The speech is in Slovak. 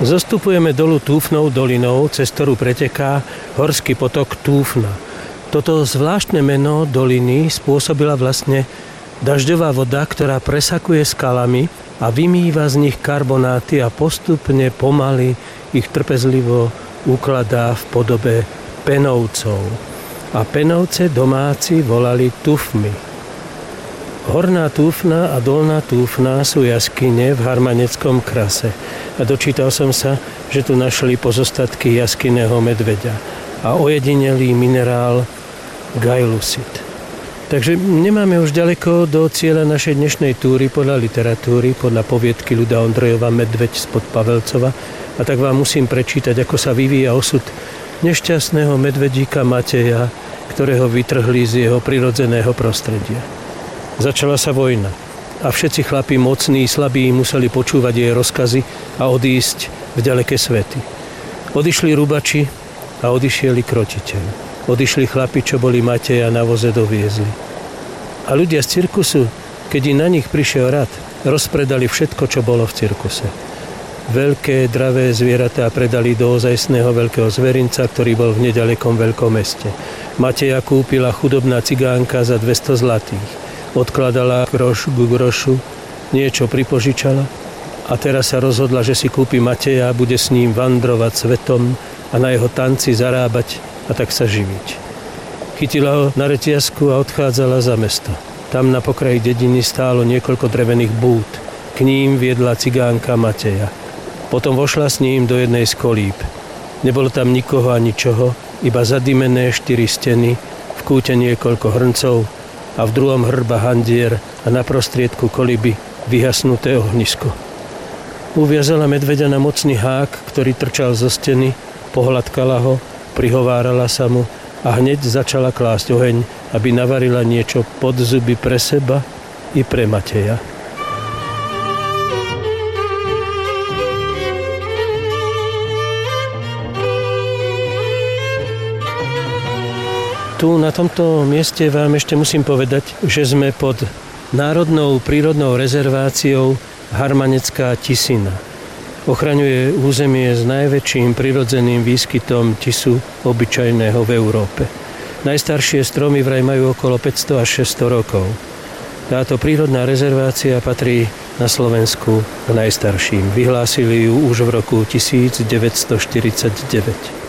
Zostupujeme dolu Túfnou dolinou, cez ktorú preteká horský potok Túfna. Toto zvláštne meno doliny spôsobila vlastne dažďová voda, ktorá presakuje skalami a vymýva z nich karbonáty a postupne pomaly ich trpezlivo ukladá v podobe penovcov. A penovce domáci volali tufmy. Horná Túfna a dolná Túfna sú jaskyne v Harmaneckom krase. A dočítal som sa, že tu našli pozostatky jaskyného medveďa a ojedinelý minerál gajlusit. Takže nemáme už ďaleko do cieľa našej dnešnej túry podľa literatúry, podľa poviedky Ľuda Ondrejova Medveď spod Pavelcova. A tak vám musím prečítať, ako sa vyvíja osud nešťastného medvedíka Mateja, ktorého vytrhli z jeho prirodzeného prostredia. Začala sa vojna a všetci chlapi mocní, slabí museli počúvať jej rozkazy a odísť v ďaleké svety. Odišli rubači a odišiel krotiteľ. Odišli chlapi, čo boli Mateja na voze doviezli. A ľudia z cirkusu, keď na nich prišiel rad, rozpredali všetko, čo bolo v cirkuse. Veľké, dravé zvieratá predali do ozajstného veľkého zverinca, ktorý bol v nedalekom veľkom meste. Mateja kúpila chudobná cigánka za 200 zlatých. Odkladala groš ku grošu, niečo pripožičala a teraz sa rozhodla, že si kúpi Mateja a bude s ním vandrovať svetom a na jeho tanci zarábať a tak sa živiť. Chytila ho na reťazku a odchádzala za mesto. Tam na pokraji dediny stálo niekoľko drevených bút. K ním viedla cigánka Mateja. Potom vošla s ním do jednej z kolíb. Nebolo tam nikoho a ničoho, iba zadimené 4 steny, v kúte niekoľko hrncov a v druhom hrba handier a na prostriedku koliby vyhasnuté ohnisko. Uviazala medveďa na mocný hák, ktorý trčal zo steny, pohľadkala ho, prihovárala sa mu a hneď začala klásť oheň, aby navarila niečo pod zuby pre seba i pre Mateja. Tu na tomto mieste vám ešte musím povedať, že sme pod národnou prírodnou rezerváciou Harmanecká tisina. Ochraňuje územie s najväčším prirodzeným výskytom tisu obyčajného v Európe. Najstaršie stromy vraj majú okolo 500 až 600 rokov. Táto prírodná rezervácia patrí na Slovensku k najstarším. Vyhlásili ju už v roku 1949.